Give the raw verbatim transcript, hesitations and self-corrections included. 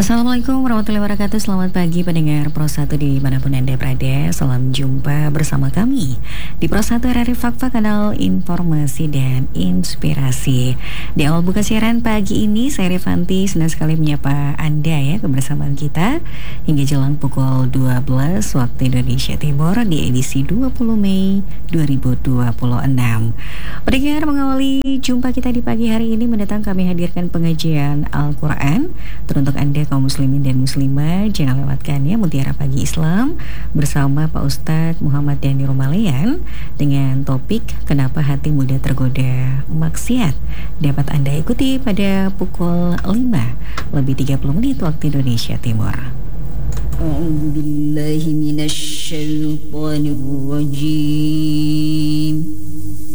Assalamualaikum warahmatullahi wabarakatuh. Selamat pagi pendengar Pro satu dimanapun Anda berada. Salam jumpa bersama kami di Pro satu R R I Fakfa, kanal informasi dan inspirasi. Di awal buka siaran pagi ini, saya Rifanti senang sekali menyapa Anda ya kebersamaan kita hingga jelang pukul dua belas waktu Indonesia Timur di edisi dua puluh Mei dua ribu dua puluh enam. Pendengar, mengawali jumpa kita di pagi hari ini mendatang kami hadirkan pengajian Al-Quran teruntuk Anda kaum muslimin dan muslimah. Jangan lewatkan ya Mutiara Pagi Islam bersama Pak Ustadz Muhammad Dani Romalian dengan topik Kenapa Hati Mudah Tergoda Maksiat. Dapat Anda ikuti pada pukul lima lebih tiga puluh menit waktu Indonesia Timur. A'udzu billahi minasy syaithanir rajim.